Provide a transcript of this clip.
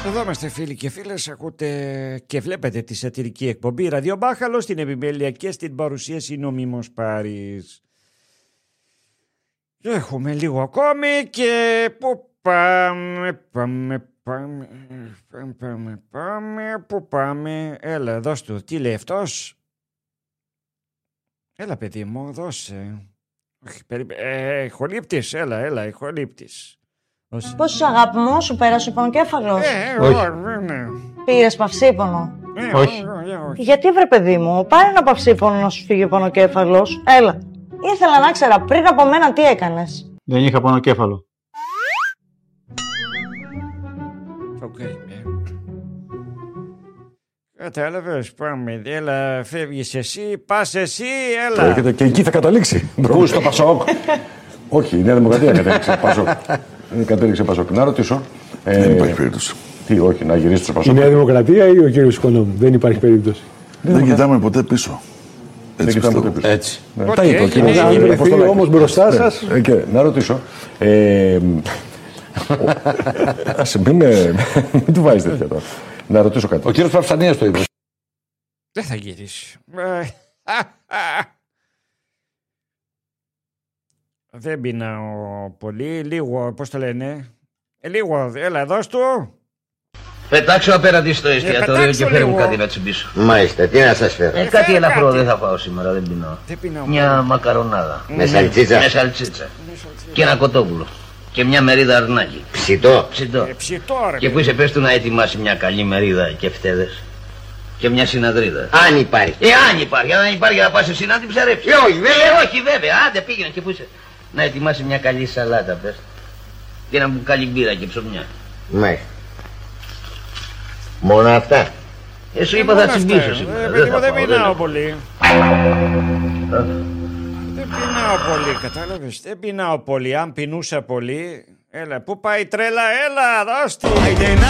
Εδώ είμαστε φίλοι και φίλες, ακούτε και βλέπετε τη σατυρική εκπομπή Ραδιομπάχαλο, στην επιμέλεια και στην παρουσίαση νομίμως Πάρης. Έχουμε λίγο ακόμη και πού πού πάμε, έλα δώσ' του, τι λέει αυτός, έλα παιδί μου δώσε, ηχολήπτης, έλα ηχολήπτης. Πόσους αγάπη μου, σου πέρασε ο πονοκέφαλος? Όχι. Πήρες παυσίπονο? Όχι. Γιατί βρε παιδί μου, πάρε ένα παυσίπονο να σου φύγει ο πονοκέφαλος. Έλα. Ήθελα να ξέρα πριν από μένα τι έκανες. Δεν είχα πονοκέφαλο. Κατάλαβες, πάμε, έλα, φεύγεις εσύ, πας εσύ, έλα. Έρχεται και εκεί θα καταλήξει. Πού, στο Πασόκ? Όχι, η Νέα Δημοκρατία κατέληξε Πασόκ. Κατέληξε Πασόκ. Να ρωτήσω. Δεν υπάρχει περίπτωση. Τι, όχι, να γυρίσει στο Πασόκ. Η Νέα Δημοκρατία ή ο κύριος Οικονόμου? Δεν υπάρχει περίπτωση. Δεν κοιτάμε ποτέ πίσω. Δεν κοιτάμε ποτέ πίσω. Έτσι. Τα είπε ο κύριος. Αν βρεθεί όμως μπροστά σας. Να ρωτήσω. Μην του βάζεις τέτοια τώρα. Να ρωτήσω κάτι. Ο κύριος Παυσανίας το είπε. Δεν θα γυρίσει. Δεν πεινάω πολύ, λίγο, πώς το λένε, λίγο, έλα δώσ' του. Πετάξω απέναντι στο εστιατόριο και φέρε μου κάτι να τσιμπήσω. Μάλιστα, τι να σας φέρω? Κάτι ελαφρό δεν θα πάω σήμερα, δεν πεινάω. Δεν πεινάω. Μια μακαρονάδα. Με σαλτσίτσα? Με σαλτσίτσα. Και ένα κοτόπουλο. Και μια μερίδα αρνάκι. Ψητό? Ψητό. Ψητό ρε. Και που είσαι πες του να ετοιμάσει μια καλή μερίδα και φτέδες. Και μια συναδρίδα. Αν υπάρχει. Αν υπάρχει, αν υπάρχει να πας σε συνάδει ψαρέψει. Όχι βέβαια, άντε πήγαινε και που είσαι. Να ετοιμάσει μια καλή σαλάτα πες. Και ένα μπουκάλι μπύρα και ψωμιά. Μάλιστα. Μόνο αυτά? Σου είπα θα τσιμπήσω σήμερα. Δεν πεινάω πολύ. Δεν πεινάω πολύ, κατάλαβες. Δεν πεινάω πολύ. Αν πεινούσα πολύ, έλα, πού πάει η τρέλα, έλα, δώσ' τη.